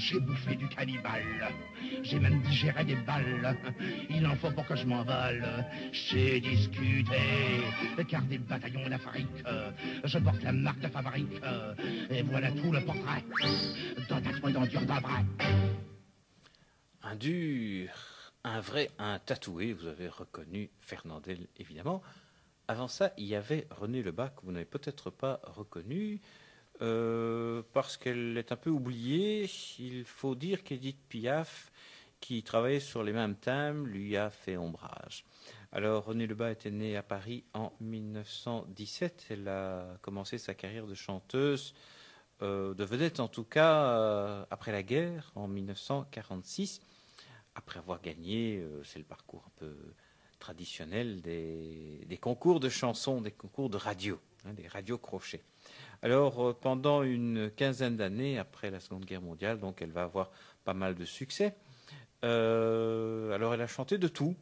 J'ai bouffé du cannibale, j'ai même digéré des balles. Il en faut pour que je m'envole. J'ai discuté, car des bataillons d'Afrique, je porte la marque de fabrique. Et voilà tout le portrait d'un tatoué dans dur d'un vrai. Un dur, un vrai, un tatoué. Vous avez reconnu Fernandel, évidemment. Avant ça, il y avait René Lebas, que vous n'avez peut-être pas reconnu, parce qu'elle est un peu oubliée. Il faut dire qu'Edith Piaf, qui travaillait sur les mêmes thèmes, lui a fait ombrage. Alors, René Lebas était née à Paris en 1917. Elle a commencé sa carrière de chanteuse, de vedette en tout cas, après la guerre, en 1946. Après avoir gagné, c'est le parcours un peu traditionnel des concours de chansons, des concours de radio, des radios crochets. Alors, pendant une quinzaine d'années, après la Seconde Guerre mondiale, donc elle va avoir pas mal de succès. Alors, elle a chanté de tout,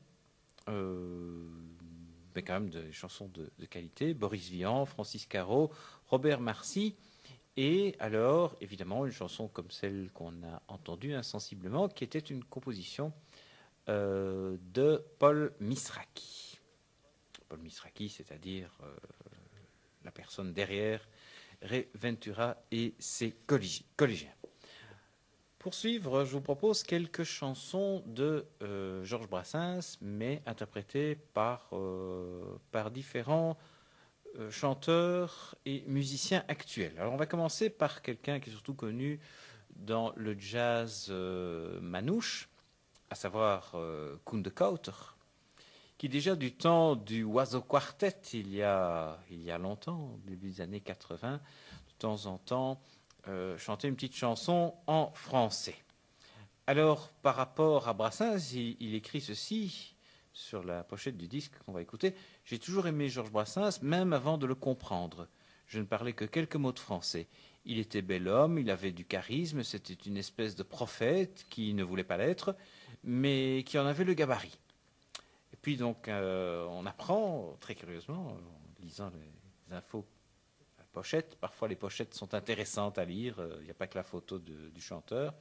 mais quand même des chansons de qualité. Boris Vian, Francis Caro, Robert Marcy. Et alors, évidemment, une chanson comme celle qu'on a entendue insensiblement, qui était une composition de Paul Misraki. Paul Misraki, c'est-à-dire la personne derrière Ray Ventura et ses collégiens. Pour suivre, je vous propose quelques chansons de Georges Brassens, mais interprétées par différents chanteurs et musiciens actuels. Alors on va commencer par quelqu'un qui est surtout connu dans le jazz manouche, à savoir Koen de Kouter, qui déjà du temps du Oiseau Quartet, il y a longtemps, au début des années 80, de temps en temps, chantait une petite chanson en français. Alors, par rapport à Brassens, il écrit ceci sur la pochette du disque qu'on va écouter. « J'ai toujours aimé Georges Brassens, même avant de le comprendre. Je ne parlais que quelques mots de français. Il était bel homme, il avait du charisme, c'était une espèce de prophète qui ne voulait pas l'être, mais qui en avait le gabarit. » Et puis donc, on apprend, très curieusement, en lisant les infos à la pochette, parfois les pochettes sont intéressantes à lire, il n'y a pas que la photo du chanteur,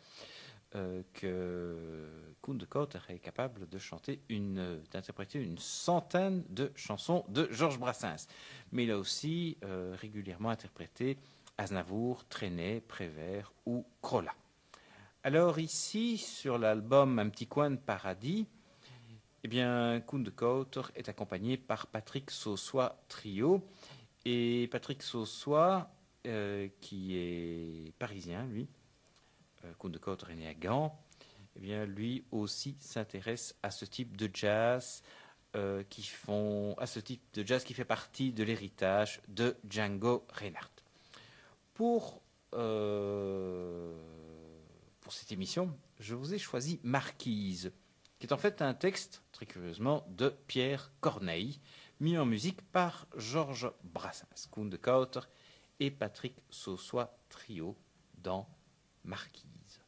que Koen de Kouter est capable de d'interpréter une centaine de chansons de Georges Brassens. Mais il a aussi régulièrement interprété Aznavour, Trenet, Prévert ou Crolla. Alors ici, sur l'album Un petit coin de paradis, eh bien, Koen de Kouter est accompagné par Patrick Saussois Trio. Et Patrick Saussois, qui est parisien, lui, Koen de Kouter est né à Gand, eh bien, lui aussi s'intéresse à ce type de jazz qui fait partie de l'héritage de Django Reinhardt. Pour cette émission, je vous ai choisi Marquise, qui est en fait un texte, très curieusement, de Pierre Corneille, mis en musique par Georges Brassens, Koen de Kouter et Patrick Saussois Trio dans Marquise.